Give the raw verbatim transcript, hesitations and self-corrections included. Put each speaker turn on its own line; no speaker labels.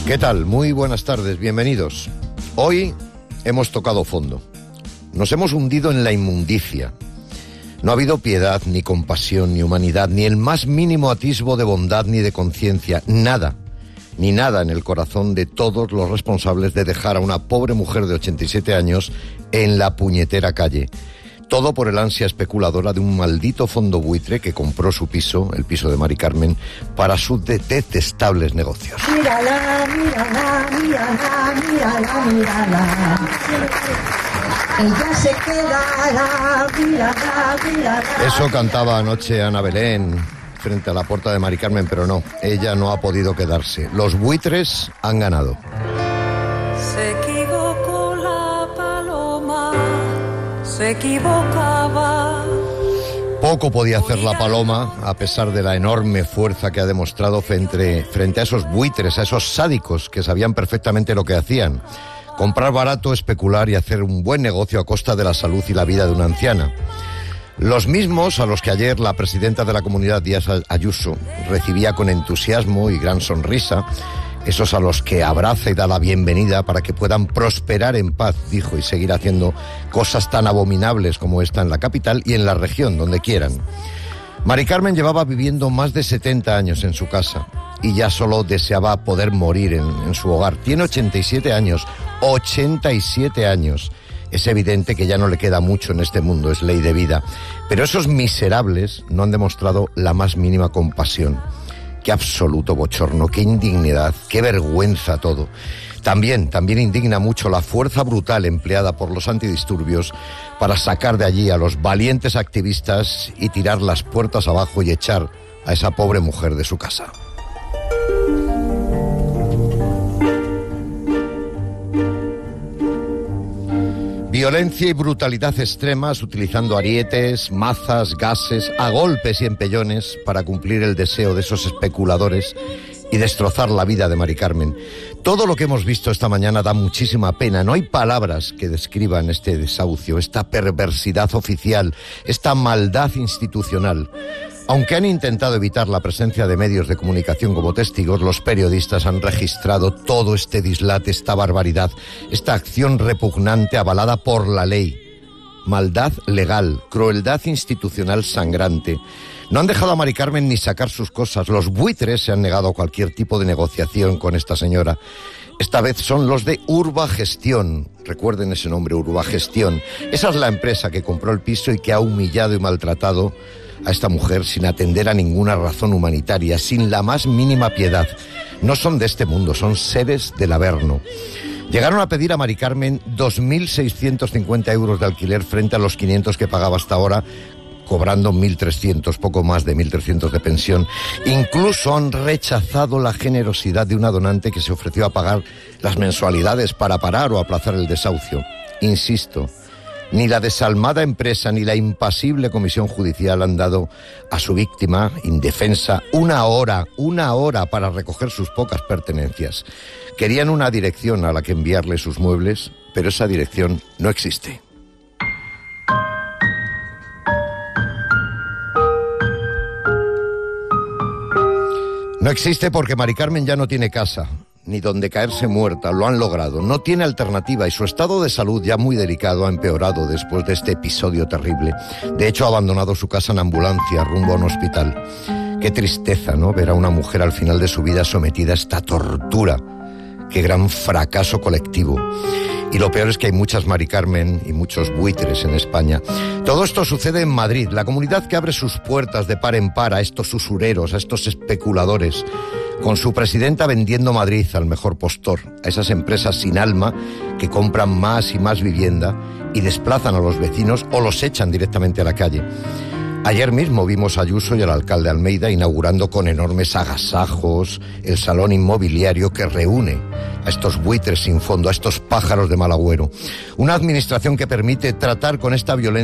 ¿Qué tal? Muy buenas tardes, bienvenidos. Hoy hemos tocado fondo. Nos hemos hundido en la inmundicia. No ha habido piedad, ni compasión, ni humanidad, ni el más mínimo atisbo de bondad ni de conciencia. Nada, ni nada en el corazón de todos los responsables de dejar a una pobre mujer de ochenta y siete años en la puñetera calle. Todo por el ansia especuladora de un maldito fondo buitre que compró su piso, el piso de Mari Carmen, para sus detestables negocios.
Mírala, mírala, mírala, mírala, mírala. Ella se quedará, mírala, mírala.
Eso cantaba anoche Ana Belén frente a la puerta de Mari Carmen, pero no, ella no ha podido quedarse. Los buitres han ganado.
Se equivocó la paloma, se equivocaba.
Poco podía hacer la paloma, a pesar de la enorme fuerza que ha demostrado frente, frente a esos buitres, a esos sádicos que sabían perfectamente lo que hacían. Comprar barato, especular y hacer un buen negocio a costa de la salud y la vida de una anciana. Los mismos a los que ayer la presidenta de la comunidad, Díaz Ayuso, recibía con entusiasmo y gran sonrisa, esos a los que abraza y da la bienvenida para que puedan prosperar en paz, dijo, y seguir haciendo cosas tan abominables como esta en la capital y en la región, donde quieran. Mari Carmen llevaba viviendo más de setenta años en su casa y ya solo deseaba poder morir en, en su hogar. Tiene ochenta y siete años, ochenta y siete años. Es evidente que ya no le queda mucho en este mundo, es ley de vida. Pero esos miserables no han demostrado la más mínima compasión. Qué absoluto bochorno, qué indignidad, qué vergüenza todo. También, también indigna mucho la fuerza brutal empleada por los antidisturbios para sacar de allí a los valientes activistas y tirar las puertas abajo y echar a esa pobre mujer de su casa. Violencia y brutalidad extremas, utilizando arietes, mazas, gases, a golpes y empellones para cumplir el deseo de esos especuladores y destrozar la vida de Mari Carmen. Todo lo que hemos visto esta mañana da muchísima pena. No hay palabras que describan este desahucio, esta perversidad oficial, esta maldad institucional. Aunque han intentado evitar la presencia de medios de comunicación como testigos, los periodistas han registrado todo este dislate, esta barbaridad, esta acción repugnante avalada por la ley. Maldad legal, crueldad institucional sangrante. No han dejado a Mari Carmen ni sacar sus cosas. Los buitres se han negado a cualquier tipo de negociación con esta señora. Esta vez son los de Urbagestión. Recuerden ese nombre, Urbagestión. Esa es la empresa que compró el piso y que ha humillado y maltratado a esta mujer sin atender a ninguna razón humanitaria, sin la más mínima piedad. No son de este mundo, son seres del Averno. Llegaron a pedir a Mari Carmen dos mil seiscientos cincuenta euros de alquiler frente a los quinientos que pagaba hasta ahora, cobrando mil trescientos, poco más de mil trescientos de pensión. Incluso han rechazado la generosidad de una donante que se ofreció a pagar las mensualidades para parar o aplazar el desahucio. Insisto, ni la desalmada empresa ni la impasible comisión judicial han dado a su víctima indefensa una hora, una hora para recoger sus pocas pertenencias. Querían una dirección a la que enviarle sus muebles, pero esa dirección no existe. No existe porque Mari Carmen ya no tiene casa, ni donde caerse muerta. Lo han logrado. No tiene alternativa y su estado de salud, ya muy delicado, ha empeorado después de este episodio terrible. De hecho, ha abandonado su casa en ambulancia rumbo a un hospital. Qué tristeza, ¿no? Ver a una mujer al final de su vida sometida a esta tortura. Qué gran fracaso colectivo. Y lo peor es que hay muchas Mari Carmen y muchos buitres en España. Todo esto sucede en Madrid, la comunidad que abre sus puertas de par en par a estos usureros, a estos especuladores, con su presidenta vendiendo Madrid al mejor postor, a esas empresas sin alma que compran más y más vivienda y desplazan a los vecinos o los echan directamente a la calle. Ayer mismo vimos a Ayuso y al alcalde Almeida inaugurando con enormes agasajos el salón inmobiliario que reúne a estos buitres sin fondo, a estos pájaros de mal agüero. Una administración que permite tratar con esta violencia